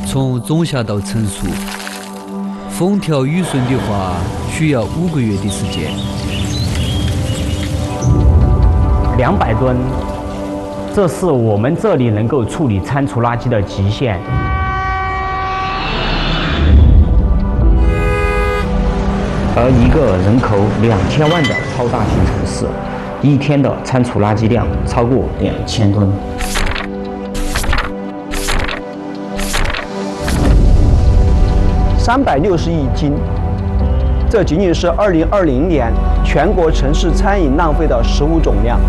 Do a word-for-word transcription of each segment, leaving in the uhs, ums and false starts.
从种下到成熟，风调雨顺的话，需要五个月的时间。 两百吨，这是我们这里能够处理餐厨垃圾的极限。而一个人口两千万的超大型城市，一天的餐厨垃圾量超过两千吨。 三百六十亿斤，这仅仅是二零二零年全国城市餐饮浪费的食物总量。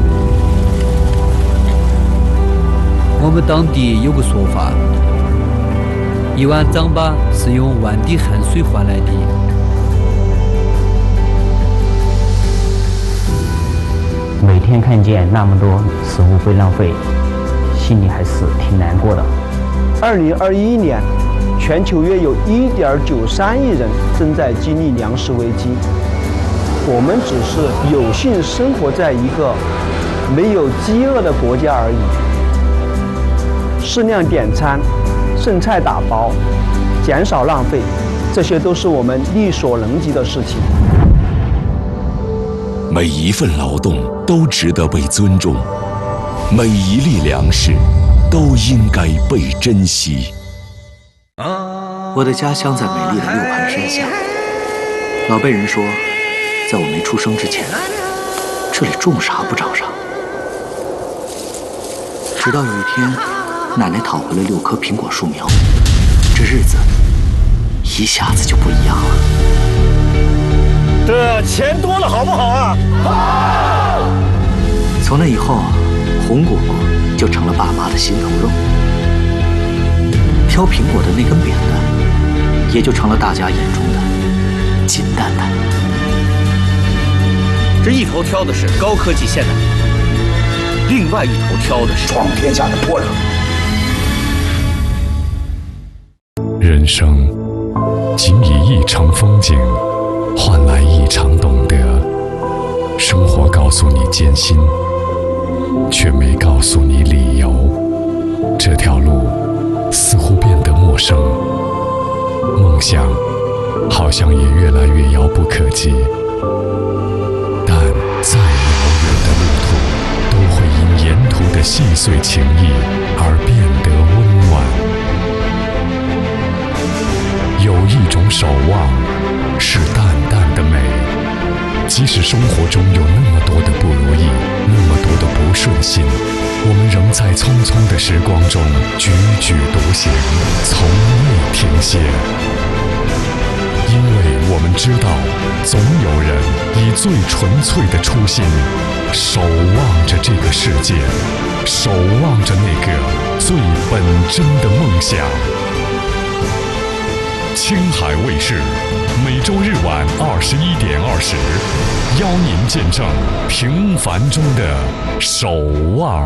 我们当地有个说法，一碗糌粑是用万滴汗水换来的。 每天看见那么多食物被浪费，心里还是挺难过的。 二零二一年，全球约有一点九三亿人正在经历粮食危机。我们只是有幸生活在一个没有饥饿的国家而已。适量点餐，剩菜打包，减少浪费，这些都是我们力所能及的事情。 每一份劳动都值得被尊重，每一粒粮食都应该被珍惜。 我的家乡在美丽的六盘山下，老辈人说，在我没出生之前，这里种啥不长啥。直到有一天，奶奶讨回了六棵苹果树苗，这日子一下子就不一样了。 这钱多了好不好啊？好！ 从那以后，红果果就成了爸妈的心头肉，挑苹果的那根扁担，也就成了大家眼中的金蛋蛋。 这一头挑的是高科技现代，另外一头挑的是闯天下的波折。 人生仅以一场风景换来一场懂得，生活告诉你艰辛，却没告诉你理由。这条路似乎变得陌生，梦想好像也越来越遥不可及。但再遥远的路途，都会因沿途的细碎情谊而变得温暖。有一种守望，是淡淡的美。即使生活中有那么多的不如意，那么多的不顺心，我们仍在匆匆的时光中踽踽独行，从未停歇。因为我们知道，总有人以最纯粹的初心，守望着这个世界，守望着那个最本真的梦想。青海卫视每周日晚二十一点二十，邀您见证平凡中的守望。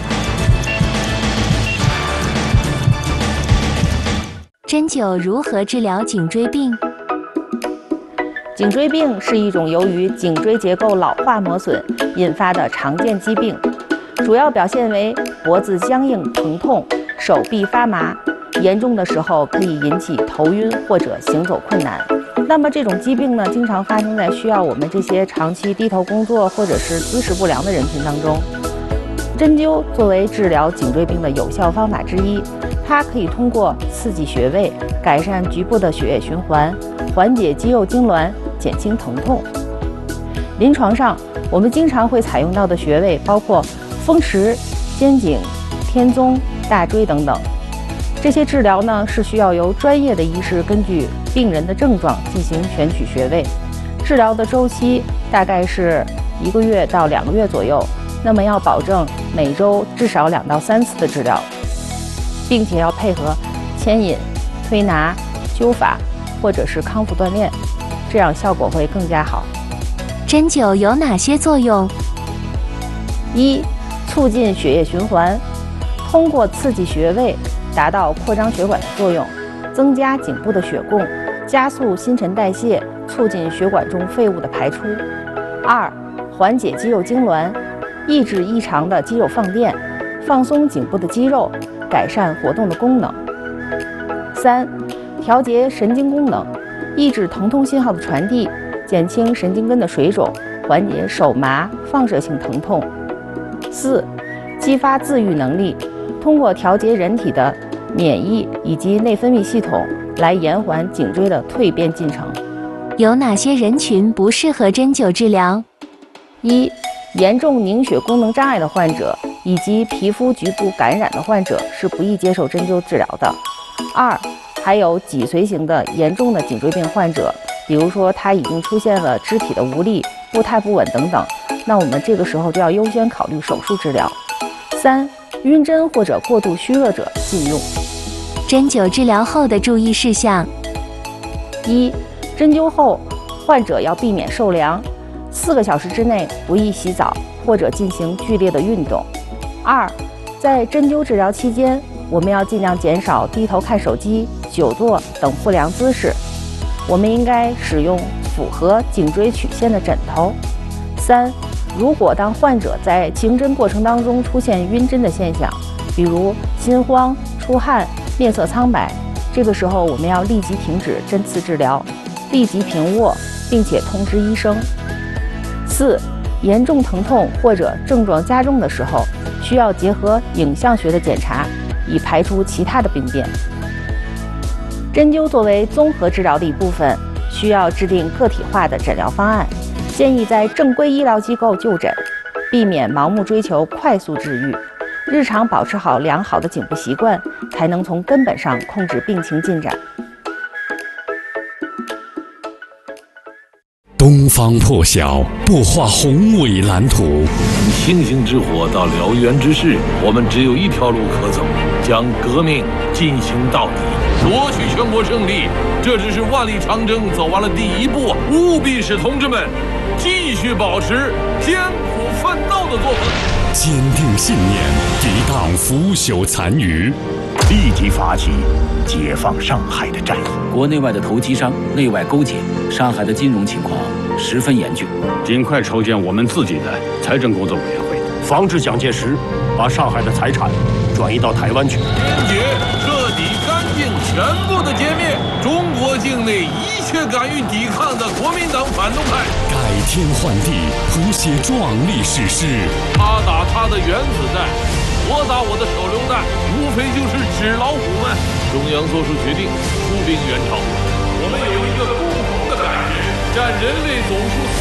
针灸如何治疗颈椎病？ 颈椎病是一种由于颈椎结构老化磨损引发的常见疾病，主要表现为脖子僵硬疼痛、手臂发麻。严重的时候可以引起头晕或者行走困难。那么这种疾病呢，经常发生在需要我们这些长期低头工作或者是姿势不良的人群当中。针灸作为治疗颈椎病的有效方法之一，它可以通过刺激穴位，改善局部的血液循环，缓解肌肉痉挛，减轻疼痛。临床上，我们经常会采用到的穴位包括风池、肩颈、天宗、大椎等等。这些治疗呢，是需要由专业的医师根据病人的症状进行选取穴位，治疗的周期大概是一个月到两个月左右。那么要保证每周至少两到三次的治疗，并且要配合牵引、推拿、灸法或者是康复锻炼，这样效果会更加好。 针灸有哪些作用？ 一、促进血液循环，通过刺激穴位达到扩张血管的作用，增加颈部的血供，加速新陈代谢，促进血管中废物的排出。二、缓解肌肉痉挛，抑制异常的肌肉放电，放松颈部的肌肉，改善活动的功能。 三、调节神经功能，抑制疼痛信号的传递，减轻神经根的水肿，缓解手麻、放射性疼痛。四、激发自愈能力，通过调节人体的免疫以及内分泌系统，来延缓颈椎的蜕变进程。 有哪些人群不适合针灸治疗？ 一、严重凝血功能障碍的患者以及皮肤局部感染的患者是不宜接受针灸治疗的。二、还有脊髓型的严重的颈椎病患者，比如说他已经出现了肢体的无力、步态不稳等等，那我们这个时候就要优先考虑手术治疗。三、晕针或者过度虚弱者禁用。 针灸治疗后的注意事项： 一、针灸后，患者要避免受凉，四个小时之内不宜洗澡或者进行剧烈的运动。二、在针灸治疗期间，我们要尽量减少低头看手机、久坐等不良姿势。我们应该使用符合颈椎曲线的枕头。三、如果当患者在行针过程当中出现晕针的现象，比如心慌、出汗、面色苍白，这个时候我们要立即停止针刺治疗，立即平卧，并且通知医生。四、严重疼痛或者症状加重的时候，需要结合影像学的检查，以排除其他的病变。针灸作为综合治疗的一部分，需要制定个体化的诊疗方案，建议在正规医疗机构就诊，避免盲目追求快速治愈，日常保持好良好的颈部习惯，才能从根本上控制病情进展。 东方破晓，擘画宏伟蓝图。 从星星之火到燎原之势，我们只有一条路可走，将革命进行到底，夺取全国胜利。这只是万里长征走完了第一步，务必使同志们继续保持艰苦奋斗的作风， 坚定信念，抵挡腐朽残余， 立即发起解放上海的战役。 国内外的投机商内外勾结，上海的金融情况十分严峻， 尽快筹建我们自己的财政工作委员会，防止蒋介石把上海的财产转移到台湾去。 坚决、彻底、干净、全部的歼灭中国境内一切敢于抵抗的国民党反动派， 改天换地，谱写壮丽史诗。 他打他的原子弹，我打我的手榴弹，无非就是纸老虎们。中央做出决定，出兵援朝。我们有一个共同的感觉，占人类总数